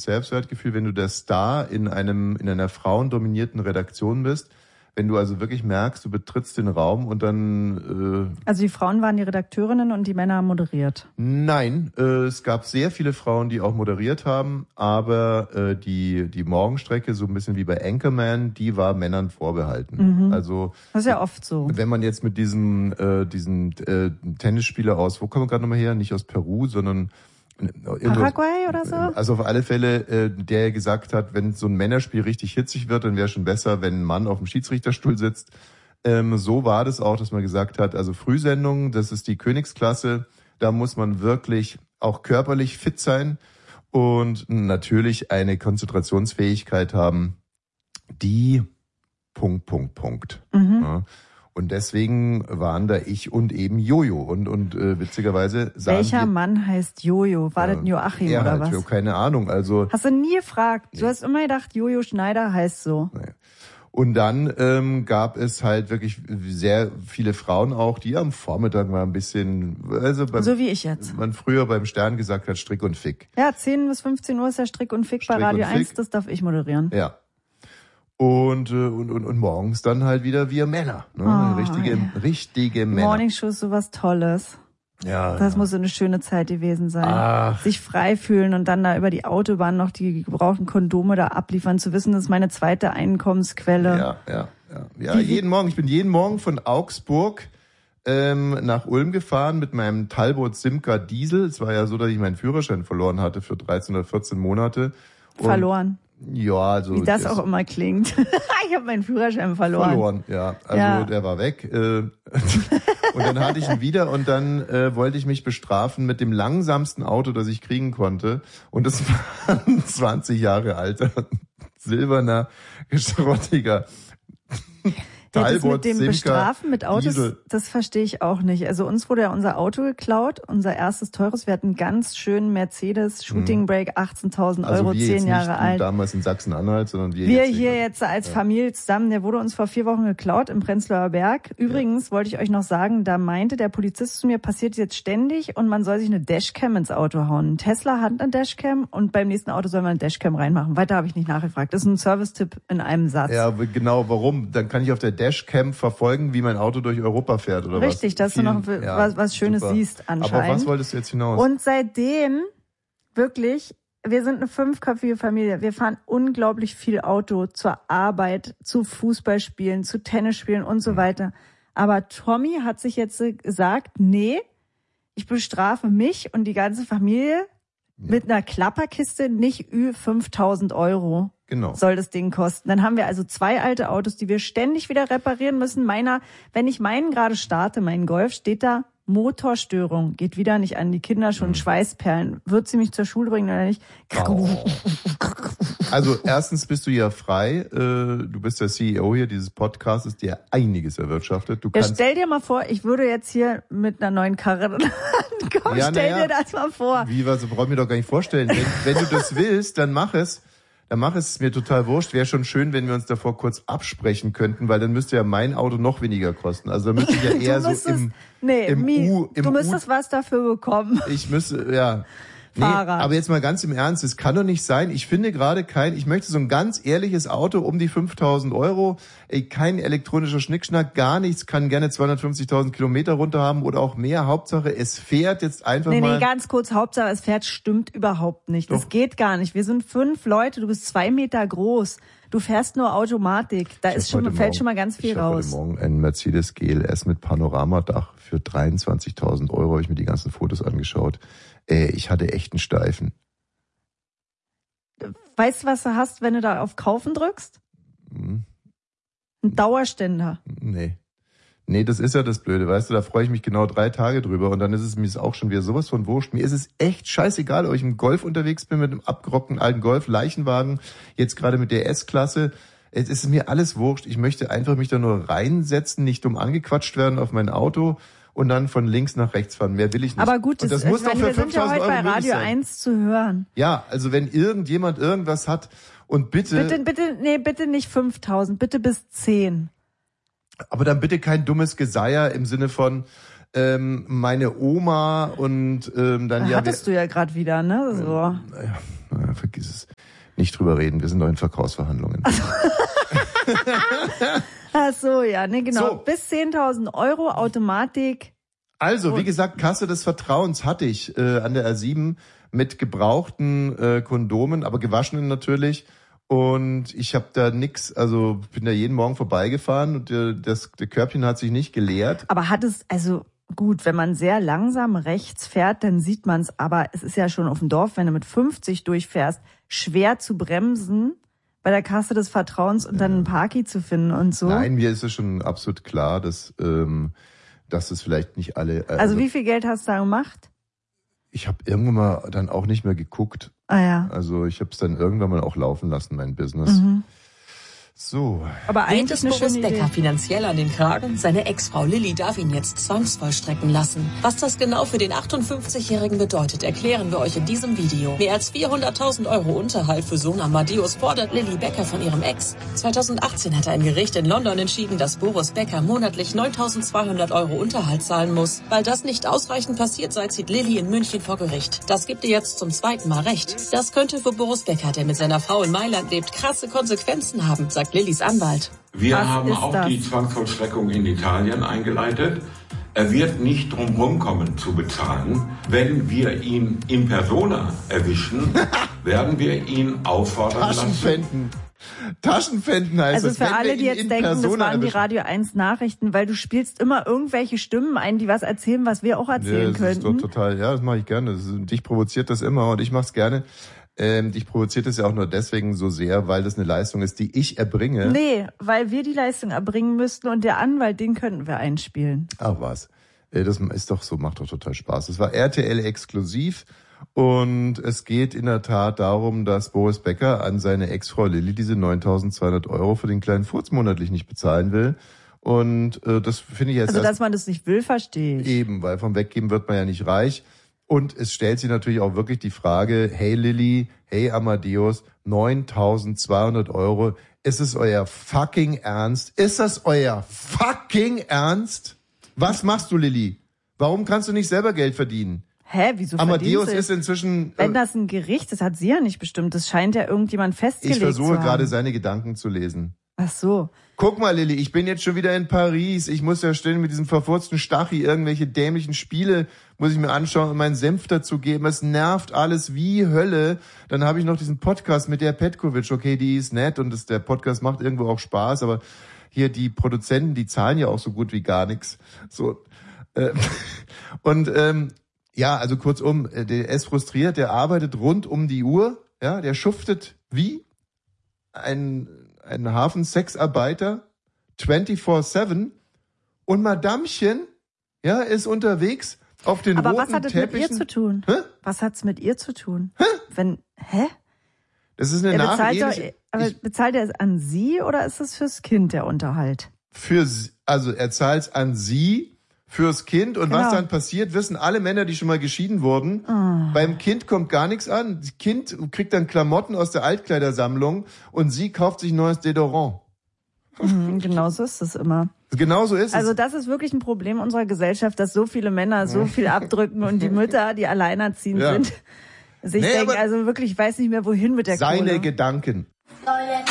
Selbstwertgefühl, wenn du der Star in einer frauendominierten Redaktion bist. Wenn du also wirklich merkst, du betrittst den Raum und dann... Also die Frauen waren die Redakteurinnen und die Männer haben moderiert? Nein, es gab sehr viele Frauen, die auch moderiert haben, aber die Morgenstrecke, so ein bisschen wie bei Anchorman, die war Männern vorbehalten. Also das ist ja oft so. Wenn man jetzt mit diesen Tennisspieler aus, wo kommen wir gerade nochmal her? Nicht aus Peru, sondern... Paraguay oder so? Also auf alle Fälle, der gesagt hat, wenn so ein Männerspiel richtig hitzig wird, dann wäre schon besser, wenn ein Mann auf dem Schiedsrichterstuhl sitzt. So war das auch, dass man gesagt hat, also Frühsendungen, das ist die Königsklasse, da muss man wirklich auch körperlich fit sein und natürlich eine Konzentrationsfähigkeit haben, die ... Ja. Und deswegen waren da ich und eben Jojo. Und witzigerweise sagen welcher Mann heißt Jojo? War das Joachim oder was? Keine Ahnung. Also hast du nie gefragt? Nee. Du hast immer gedacht, Jojo Schneider heißt so. Nee. Und dann gab es halt wirklich sehr viele Frauen auch, die am Vormittag mal ein bisschen... so wie ich jetzt. Man früher beim Stern gesagt hat, Strick und Fick. Ja, 10 bis 15 Uhr ist ja Strick und Fick bei Radio 1, das darf ich moderieren. Ja. Und morgens dann halt wieder wir Männer. Ne? Richtige Männer. Morningshow ist sowas Tolles. Ja. Das muss so eine schöne Zeit gewesen sein. Ach. Sich frei fühlen und dann da über die Autobahn noch die gebrauchten Kondome da abliefern, zu wissen, das ist meine zweite Einkommensquelle. Ja, jeden Morgen. Ich bin jeden Morgen von Augsburg nach Ulm gefahren mit meinem Talbot Simca Diesel. Es war ja so, dass ich meinen Führerschein verloren hatte für 13 oder 14 Monate. Verloren? Ja, also... Wie das auch immer klingt. Ich habe meinen Führerschein verloren. Ja. Also der war weg. Und dann hatte ich ihn wieder und dann wollte ich mich bestrafen mit dem langsamsten Auto, das ich kriegen konnte. Und das war ein 20 Jahre alter, silberner, geschrottiger Das mit dem Simca Bestrafen mit Autos, Diesel. Das verstehe ich auch nicht. Also uns wurde ja unser Auto geklaut, unser erstes teures. Wir hatten einen ganz schönen Mercedes Shooting Brake, 18.000 Euro, 10 Jahre alt. Damals in Sachsen-Anhalt, sondern wir hier jetzt als Familie zusammen. Der wurde uns vor 4 Wochen geklaut im Prenzlauer Berg. Übrigens wollte ich euch noch sagen, da meinte der Polizist zu mir, passiert jetzt ständig und man soll sich eine Dashcam ins Auto hauen. Ein Tesla hat eine Dashcam und beim nächsten Auto soll man eine Dashcam reinmachen. Weiter habe ich nicht nachgefragt. Das ist ein Service-Tipp in einem Satz. Ja, genau. Warum? Dann kann ich auf der Dashcam verfolgen, wie mein Auto durch Europa fährt, oder was? Richtig, dass du noch was Schönes super siehst anscheinend. Aber was wolltest du jetzt hinaus? Und seitdem, wirklich, wir sind eine 5-köpfige Familie. Wir fahren unglaublich viel Auto zur Arbeit, zu Fußballspielen, zu Tennisspielen und so weiter. Aber Tommy hat sich jetzt gesagt, nee, ich bestrafe mich und die ganze Familie mit einer Klapperkiste, nicht 5.000 Euro. Genau. Soll das Ding kosten. Dann haben wir also 2 alte Autos, die wir ständig wieder reparieren müssen. Wenn ich meinen gerade starte, meinen Golf, steht da Motorstörung. Geht wieder nicht an. Die Kinder schon Schweißperlen. Wird sie mich zur Schule bringen oder nicht? Oh. Also erstens bist du ja frei. Du bist der CEO hier dieses Podcasts, der einiges erwirtschaftet. Stell dir mal vor, ich würde jetzt hier mit einer neuen Karre ankommen. Ja, stell dir das mal vor. Wie, was brauch ich mir doch gar nicht vorstellen. Wenn du das willst, dann mach es. Ist mir total wurscht. Wäre schon schön, wenn wir uns davor kurz absprechen könnten, weil dann müsste ja mein Auto noch weniger kosten. Also da müsste ich ja eher du müsstest was dafür bekommen. Ich müsste, ja. Nee, Fahrrad. aber jetzt mal ganz im Ernst, es kann doch nicht sein. Ich finde gerade ich möchte so ein ganz ehrliches Auto um die 5.000 Euro, kein elektronischer Schnickschnack, gar nichts, kann gerne 250.000 Kilometer runter haben oder auch mehr. Hauptsache, es fährt jetzt einfach mal. Nee, ganz kurz, Hauptsache, es fährt, stimmt überhaupt nicht. Doch. Das geht gar nicht. Wir sind 5 Leute, du bist 2 Meter groß. Du fährst nur Automatik. Da fällt schon mal ganz viel raus. Ich habe heute Morgen einen Mercedes GLS mit Panoramadach für 23.000 Euro, habe ich mir die ganzen Fotos angeschaut. Ich hatte echt einen Steifen. Weißt du, was du hast, wenn du da auf Kaufen drückst? Ein Dauerständer. Nee, das ist ja das Blöde, weißt du, da freue ich mich genau 3 Tage drüber und dann ist es mir auch schon wieder sowas von wurscht. Mir ist es echt scheißegal, ob ich im Golf unterwegs bin mit einem abgerockten alten Golf, Leichenwagen, jetzt gerade mit der S-Klasse. Es ist mir alles wurscht. Ich möchte einfach mich da nur reinsetzen, nicht dumm angequatscht werden auf mein Auto und dann von links nach rechts fahren. Mehr will ich nicht. Aber gut, das muss doch für 5.000 Euro wir sind ja heute bei Radio 1 zu hören. Ja, also wenn irgendjemand irgendwas hat und bitte nicht 5.000, bitte bis 10. Aber dann bitte kein dummes Geseier im Sinne von meine Oma und dann hattest du ja gerade wieder, ne? So. Naja, vergiss es. nicht drüber reden. Wir sind noch in Verkaufsverhandlungen. Ach so, ja, ne, genau. So. Bis 10.000 Euro Automatik. Also, wie gesagt, Kasse des Vertrauens hatte ich an der R7 mit gebrauchten Kondomen, aber gewaschenen natürlich. Und ich habe da nix, also bin da jeden Morgen vorbeigefahren und der Körbchen hat sich nicht geleert. Aber hat es, also gut, wenn man sehr langsam rechts fährt, dann sieht man es. Aber es ist ja schon auf dem Dorf, wenn du mit 50 durchfährst, schwer zu bremsen bei der Kasse des Vertrauens und dann einen Parky zu finden und so. Nein, mir ist es schon absolut klar, dass es vielleicht nicht alle... Also wie viel Geld hast du da gemacht? Ich habe irgendwann mal dann auch nicht mehr geguckt. Ah ja. Also ich habe es dann irgendwann mal auch laufen lassen, mein Business. Mhm. So. Aber Geht eigentlich es eine Boris schöne Becker Idee. finanziell an den Kragen? Seine Ex-Frau Lilly darf ihn jetzt zwangsvollstrecken lassen. Was das genau für den 58-Jährigen bedeutet, erklären wir euch in diesem Video. Mehr als 400.000 Euro Unterhalt für Sohn Amadeus fordert Lilly Becker von ihrem Ex. 2018 hat ein Gericht in London entschieden, dass Boris Becker monatlich 9.200 Euro Unterhalt zahlen muss. Weil das nicht ausreichend passiert sei, zieht Lilly in München vor Gericht. Das gibt ihr jetzt zum zweiten Mal recht. Das könnte für Boris Becker, der mit seiner Frau in Mailand lebt, krasse Konsequenzen haben, sagt Lillys Anwalt. Wir Was haben ist auch das? die Zwangsvollstreckung in Italien eingeleitet. Er wird nicht drum rumkommen zu bezahlen. Wenn wir ihn in persona erwischen, werden wir ihn auffordern lassen. Taschenpfänden heißt Also das. für wenn wir alle, die ihn jetzt in denken, das Persona waren die erwischen. Radio 1 Nachrichten, weil du spielst immer irgendwelche Stimmen ein, die was erzählen, was wir auch erzählen das ist doch könnten. total, ja, das mache ich gerne. Dich provoziert das immer und ich mache es gerne. Dich provoziert es ja auch nur deswegen so sehr, weil das eine Leistung ist, die ich erbringe. Nee, weil wir die Leistung erbringen müssten und der Anwalt, den könnten wir einspielen. Ach was. Das ist doch so, macht doch total Spaß. Es war RTL exklusiv und es geht in der Tat darum, dass Boris Becker an seine Ex-Frau Lilly diese 9.200 Euro für den kleinen Furz monatlich nicht bezahlen will. Und das finde ich jetzt Also, dass man das nicht will, verstehe ich. eben, weil vom Weggeben wird man ja nicht reich. Und es stellt sich natürlich auch wirklich die Frage, hey Lilly, hey Amadeus, 9.200 Euro, ist es euer fucking Ernst? Ist das euer fucking Ernst? Was machst du, Lilly? Warum kannst du nicht selber Geld verdienen? Hä, wieso Amadeus verdienst du ist inzwischen... Wenn das ein Gericht, das hat sie ja nicht bestimmt, das scheint ja irgendjemand festgelegt ich versuche zu haben. gerade seine Gedanken zu lesen. Ach so. Guck mal, Lilly, ich bin jetzt schon wieder in Paris. Ich muss ja ständig mit diesem verfurzten Stachy irgendwelche dämlichen Spiele muss ich mir anschauen und meinen Senf dazu geben. Es nervt alles wie Hölle. Dann habe ich noch diesen Podcast mit der Petkovic. Okay, die ist nett und der Podcast macht irgendwo auch Spaß, aber hier die Produzenten, die zahlen ja auch so gut wie gar nichts. So und ja, also kurzum, der ist frustriert, der arbeitet rund um die Uhr, ja, der schuftet wie ein Hafensexarbeiter 24/7 und Madamchen, ja, ist unterwegs auf den Aber roten was hat es Teppichen. mit ihr zu tun? Hä? Was hat's mit ihr zu tun? Hä? Das ist eine Er bezahlt Nachrede. aber bezahlt er es an sie oder ist es fürs Kind der Unterhalt? Also er zahlt es an sie fürs Kind und Genau. was dann passiert, wissen alle Männer, die schon mal geschieden wurden. Beim Kind kommt gar nichts an. Das Kind kriegt dann Klamotten aus der Altkleidersammlung und sie kauft sich ein neues Deodorant. Genau so ist es immer. Genauso ist Also es. das ist wirklich ein Problem unserer Gesellschaft, dass so viele Männer so viel abdrücken und die Mütter, die alleinerziehend Ja. sind, sich Nee, denken, aber also wirklich, ich weiß nicht mehr wohin mit der Seine Kohle. Gedanken.